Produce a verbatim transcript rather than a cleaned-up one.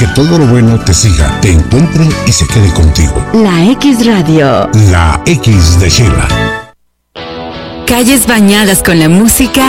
que todo lo bueno te siga, te encuentre y se quede contigo. La X Radio. La X de Sheila. Calles bañadas con la música